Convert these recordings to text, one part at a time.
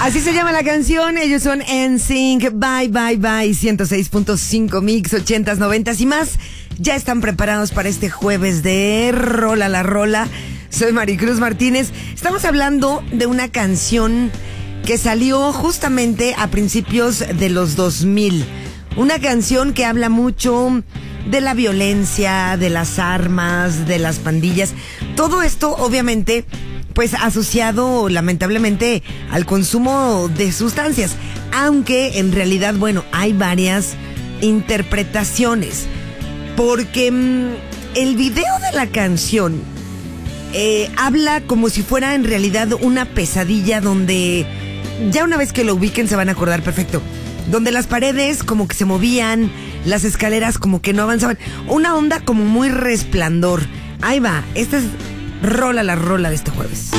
Así se llama la canción. Ellos son NSYNC. Bye, bye, bye. 106.5 Mix, 80s, 90s y más. Ya están preparados para este jueves de Rola la Rola. Soy Maricruz Martínez. Estamos hablando de una canción que salió justamente a principios de los 2000. Una canción que habla mucho de la violencia, de las armas, de las pandillas. Todo esto, obviamente, pues asociado lamentablemente al consumo de sustancias, aunque en realidad, bueno, hay varias interpretaciones, porque el video de la canción habla como si fuera en realidad una pesadilla donde, ya una vez que lo ubiquen se van a acordar perfecto, donde las paredes como que se movían, las escaleras como que no avanzaban, una onda como muy Resplandor. Ahí va, esta es Rola la Rola de este jueves.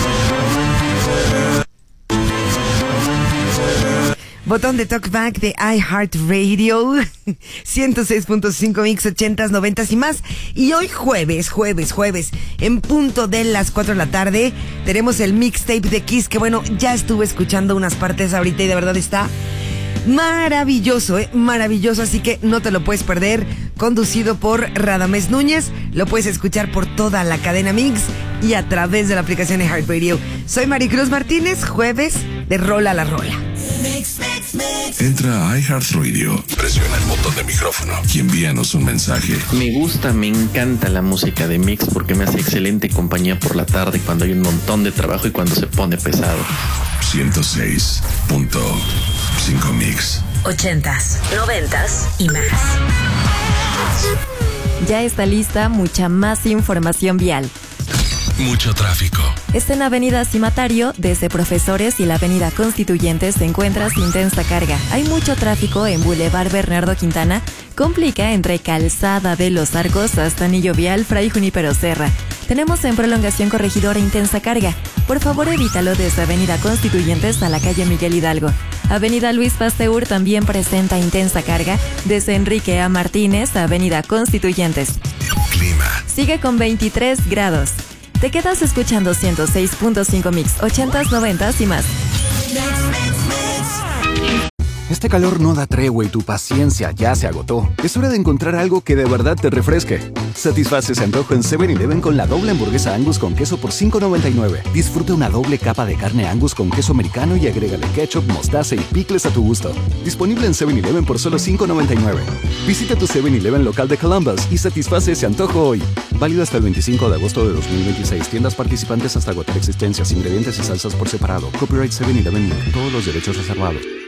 Botón de Talkback de iHeartRadio. 106.5 Mix, 80s, 90s y más. Y hoy jueves, en punto de las 4 de la tarde, tenemos el mixtape de Kiss, que bueno, ya estuve escuchando unas partes ahorita y de verdad está maravilloso, maravilloso, así que no te lo puedes perder. Conducido por Radamés Núñez, lo puedes escuchar por toda la cadena Mix y a través de la aplicación de iHeartRadio. Soy Maricruz Martínez, jueves de Rola la Rola. Entra a iHeartRadio, presiona el botón de micrófono y envíanos un mensaje. Me encanta la música de Mix porque me hace excelente compañía por la tarde cuando hay un montón de trabajo y cuando se pone pesado. 106.5 Mix. 80s, 90s y más. Ya está lista mucha más información vial. Mucho tráfico. Está en Avenida Cimatario, desde Profesores y la Avenida Constituyentes se encuentra intensa carga. Hay mucho tráfico en Boulevard Bernardo Quintana, complica entre Calzada de los Arcos hasta Anillo Vial Fray Junípero Serra. Tenemos en Prolongación Corregidora intensa carga. Por favor, evítalo desde Avenida Constituyentes a la calle Miguel Hidalgo. Avenida Luis Pasteur también presenta intensa carga desde Enrique A. Martínez a Avenida Constituyentes. Clima. Sigue con 23 grados. Te quedas escuchando 106.5 Mix, 80s, 90s y más. Este calor no da tregua y tu paciencia ya se agotó. Es hora de encontrar algo que de verdad te refresque. Satisface ese antojo en 7-Eleven con la doble hamburguesa Angus con queso por $5.99. Disfruta una doble capa de carne Angus con queso americano y agrégale ketchup, mostaza y picles a tu gusto. Disponible en 7-Eleven por solo $5.99. Visita tu 7-Eleven local de Columbus y satisface ese antojo hoy. Válido hasta el 25 de agosto de 2026. Tiendas participantes hasta agotar existencias, ingredientes y salsas por separado. Copyright 7-Eleven. Todos los derechos reservados.